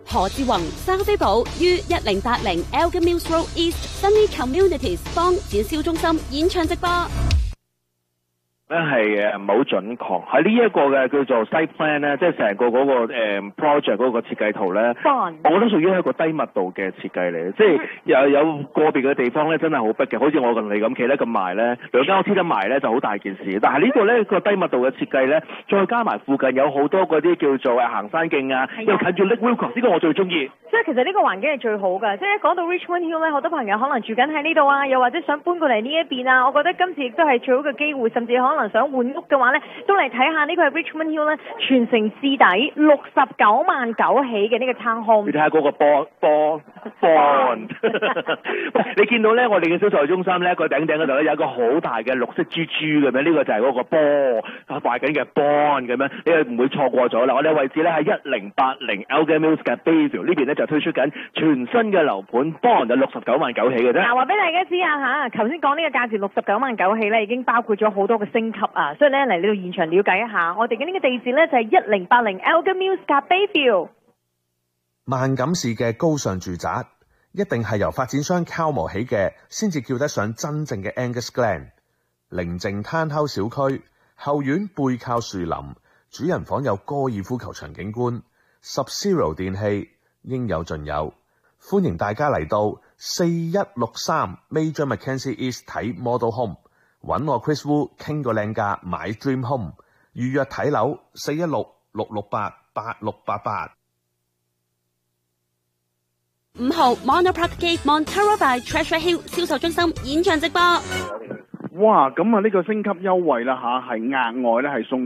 何志宏、沙菲堡於1080 Elgin Mills Road East Sunny Communities 坊展銷中心演唱直播。 咧係唔係好準確，喺呢一個嘅叫做 site plan 咧，即係成個嗰個project 嗰個設計圖咧，我覺得屬於係一個低密度嘅設計嚟嘅，即係有個別嘅地方咧真係好逼嘅，好似我同你咁企得咁埋咧，兩間屋黐得埋咧就好大件事。但係呢個咧個低密度嘅設計咧，再加埋附近有好多嗰啲叫做行山徑啊，又近住 Lake Wilkes，呢個我最中意。 所以其實呢個環境係最好㗎，即係一講到 Richmond Hill 咧，好多朋友可能住緊喺呢度啊，又或者想搬過嚟呢一邊啊，我覺得今次亦都係最好嘅機會，甚至可能想換屋嘅話咧，都嚟睇下呢個係 Richmond Hill 咧，全城至底69萬9起嘅呢個 townhome。 你睇下嗰個 bond， 你見到咧我哋嘅銷售中心咧個頂嗰度咧有一個好大嘅綠色珠珠咁樣，呢個就係嗰個波賣緊嘅 bond 咁樣，你係唔會錯過咗啦。我哋位置咧喺1080 Elgin Mills 嘅 Bayview 呢邊咧就推出緊全新嘅樓盤 bond 就69萬9起嘅啫。 嗱，話俾大家知啊嚇，頭先講呢個價錢69萬9起咧，已經包括咗好多嘅升級啊，所以咧嚟呢度現場了解一下，我哋嘅呢個地址咧就係1080 Elgin Mills 嘅 Bayview。 萬錦市嘅高尚住宅一定係由發展商 Calmo 起嘅，先至叫得上真正嘅 Angus Glen。寧靜攤修小區，後院背靠樹林，主人房有高爾夫球場景觀，Sub-Zero 電器應有盡有。歡迎大家嚟到4163 Major Mackenzie East 睇 Model Home， 揾我 Chris Wu 傾個靚價買 Dream Home， 預約睇樓416-668-8688。 5號 Montague Park Gate Montara by Treasure Hill 銷售中心演唱直播。 哇，咁啊呢個升級優惠啦嚇，係額外咧係送